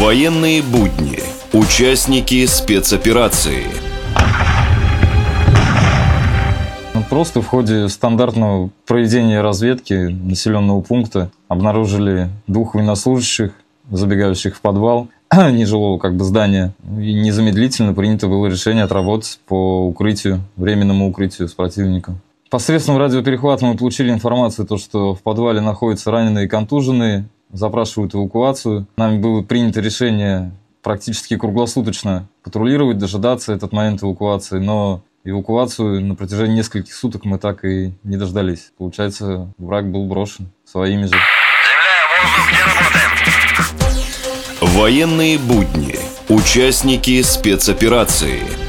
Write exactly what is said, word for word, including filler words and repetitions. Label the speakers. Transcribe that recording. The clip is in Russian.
Speaker 1: Военные будни. Участники спецоперации.
Speaker 2: Просто в ходе стандартного проведения разведки населенного пункта обнаружили двух военнослужащих, забегающих в подвал нежилого как бы здания. И незамедлительно принято было решение отработать по укрытию, временному укрытию с противником. Посредством радиоперехвата мы получили информацию, то, что в подвале находятся раненые и контуженные, запрашивают эвакуацию. Нами было принято решение практически круглосуточно патрулировать, дожидаться этот момент эвакуации, но эвакуацию на протяжении нескольких суток мы так и не дождались. Получается, враг был брошен своими же.
Speaker 3: Земля, воздух, где работаем?
Speaker 1: Военные будни. Участники спецоперации.